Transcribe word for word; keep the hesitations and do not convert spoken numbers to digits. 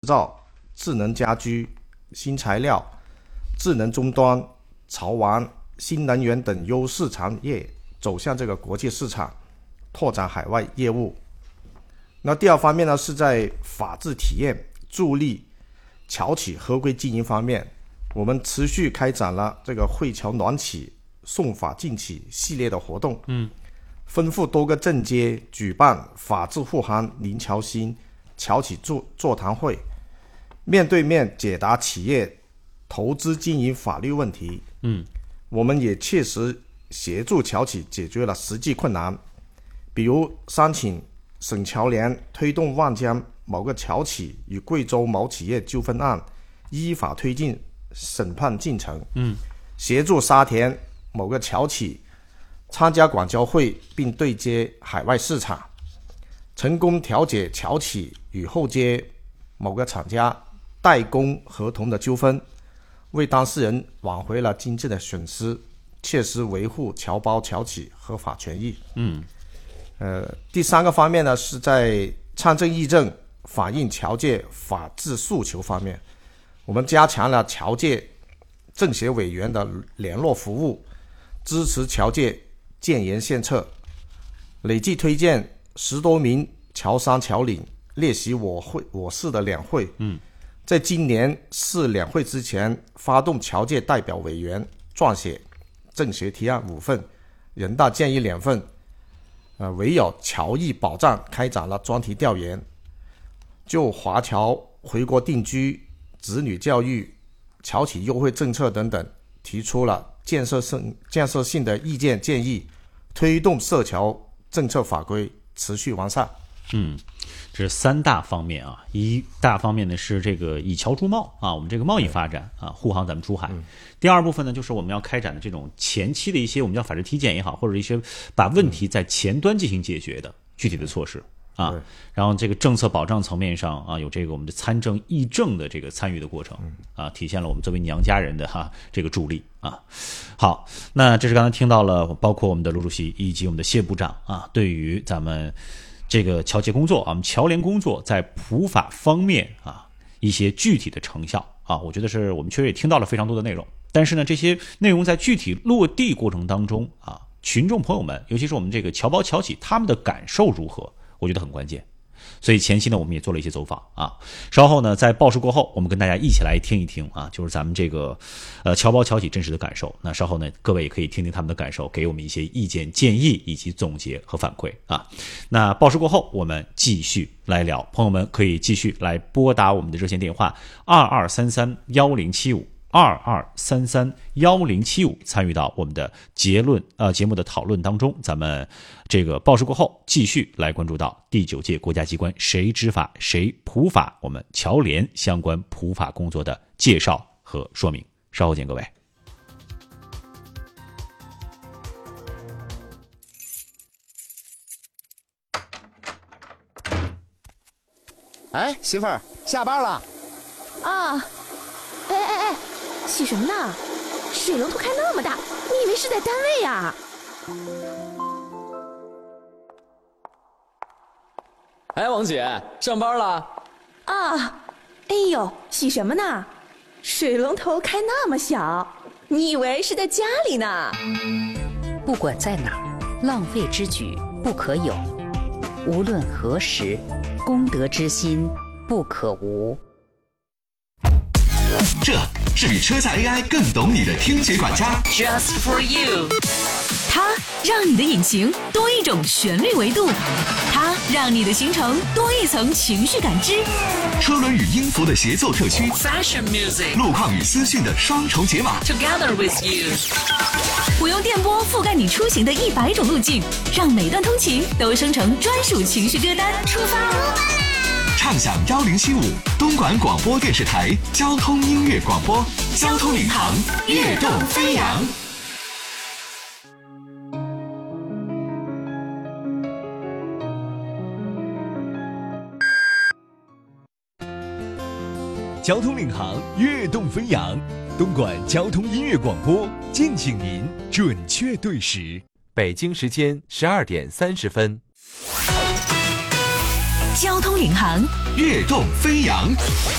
造、智能家居、新材料、智能终端、潮玩、新能源等优势产业走向这个国际市场，拓展海外业务。那第二方面呢，是在法治体验、助力侨企合规经营方面，我们持续开展了这个惠侨暖企、送法进企系列的活动， 嗯， 吩咐多个镇街举办法治护航林侨新侨企座座谈会，面对面解答企业投资经营法律问题。 嗯， 我们也切实协助侨企解决了实际困难，比如商请省侨联推动望江某个侨企与贵州某企业纠纷案依法推进审判进程， 嗯， 协助沙田某个侨企参加广交会并对接海外市场，成功调解侨企与后接某个厂家代工合同的纠纷，为当事人挽回了经济的损失，切实维护侨胞侨企合法权益。 嗯， 呃，第三个方面呢，是在参政议政反映侨界法治诉求方面，我们加强了侨界政协委员的联络服务，支持侨界建言献策，累计推荐十多名侨商侨领列席我会我市的两会。 嗯， 在今年市两会之前，发动侨界代表委员撰写政协提案五份，人大建议两份，呃，唯有侨益保障开展了专题调研，就华侨回国定居、子女教育、侨企优惠政策等等，提出了建设性建设性的意见建议，推动涉侨政策法规持续完善。 嗯，这是三大方面啊。一大方面呢是这个以侨助贸啊，我们这个贸易发展啊，护航咱们出海。 嗯、 第二部分呢，就是我们要开展的这种前期的一些我们叫法治体检也好，或者一些把问题在前端进行解决的具体的措施。啊，然后这个政策保障层面上啊，有这个我们的参政议政的这个参与的过程啊，体现了我们作为娘家人的哈这个助力啊。好，那这是刚才听到了，包括我们的卢主席以及我们的谢部长啊，对于咱们这个侨界工作啊，我们侨联工作在普法方面啊一些具体的成效啊，我觉得是我们确实也听到了非常多的内容，但是呢，这些内容在具体落地过程当中啊，群众朋友们，尤其是我们这个侨胞侨企，他们的感受如何？我觉得很关键，所以前期呢，我们也做了一些走访啊。稍后呢，在报时过后，我们跟大家一起来听一听啊，就是咱们这个呃侨胞侨企真实的感受。那稍后呢，各位也可以听听他们的感受，给我们一些意见建议以及总结和反馈啊。那报时过后，我们继续来聊，朋友们可以继续来拨打我们的热线电话二二三三幺零七五。二二三三幺零七五参与到我们的结论呃节目的讨论当中，咱们这个报时过后继续来关注到第九届国家机关谁执法谁普法，我们侨联相关普法工作的介绍和说明。稍后见各位。 哎，媳妇儿，下班了啊？哎哎哎，洗什么呢？水龙头开那么大，你以为是在单位呀？ 哎，王姐，上班了？ 啊，哎呦，洗什么呢？水龙头开那么小，你以为是在家里呢？ 不管在哪儿，浪费之举不可有；无论何时，公德之心不可无。 这是比车载 A I 更懂你的听觉管家 Just for you， 它让你的引擎多一种旋律维度，它让你的行程多一层情绪感知。 车轮与音符的协奏特区 Fashion music， 路况与资讯的双重解码 Together with you， 我用电波覆盖你出行的一百种路径，让每段通勤都生成专属情绪歌单。出发！ 畅享幺零七五东莞广播电视台交通音乐广播，交通领航，跃动飞扬。 交通领航，跃动飞扬，东莞交通音乐广播，敬请您准确对时。 北京时间十二点三十分。 交通领航， 跃动飞扬。